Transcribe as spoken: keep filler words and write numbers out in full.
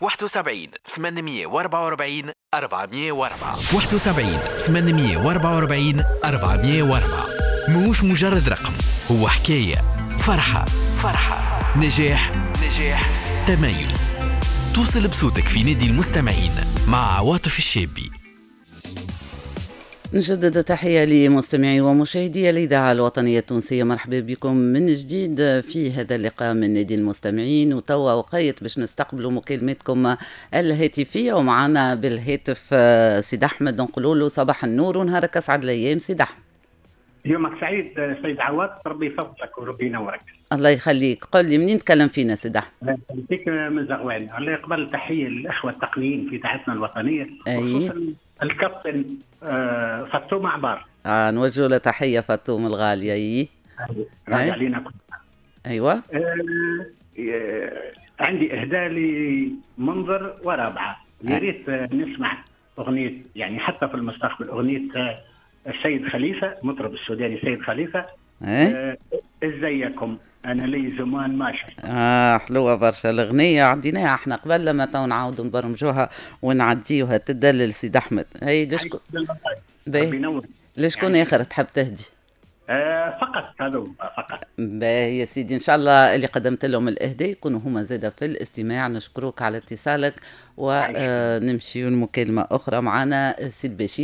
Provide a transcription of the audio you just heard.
واحد وسبعين ثمانمية وأربعة وأربعين أربعمية وأربعة واحد وسبعين ثمانمية وأربعة وأربعين أربعمية وأربعة. موش مجرد رقم، هو حكاية، فرحة فرحة، نجاح نجاح، تميز. توصل بصوتك في نادي المستمعين مع عواطف الشابي. نجدد تحية لمستمعي ومشاهدي الإذاعة الوطنية التونسية. مرحبا بكم من جديد في هذا اللقاء من نادي المستمعين، وتوا وقيت باش نستقبلوا مكالمتكم الهاتفية. ومعنا بالهاتف سيد أحمد، نقولوا له صباح النور ونهارك أسعد الأيام. سيد أحمد، يومك سعيد سيد عواطف، ربي يفضلك وربي ينورك. الله يخليك. قل لي منين تكلم فينا سيد أحمد؟ فيك من زغوان. الله يقبل تحية للإخوة التقنيين في إذاعتنا الوطنية، خصوصا الكابتن آه فاطمة عبار. آه نوجه له تحية فاطمة الغالية. أي راجع علينا كلنا. أيوة. آه آه عندي إهداء لمنظر ورابعة. يا ريت آه نسمع أغنية، يعني حتى في المستقبل أغنية آه السيد خليفة، مطرب السوداني السيد خليفة. آه ازيكم، انا لي زمان ما شفت. اه حلوه برشا الاغنيه، عديناها احنا قبل لما تو نعاودوا نبرمجوها ونعديوها. تدلل سيد احمد. هي لشكون لشكون اخر تحب تهدي؟ آه فقط هذا فقط. باهي يا سيدي، ان شاء الله اللي قدمت لهم الاهداء يكونوا هما زاده في الاستماع. نشكروك على اتصالك ونمشي آه المكالمه اخرى. معنا السيد بشير.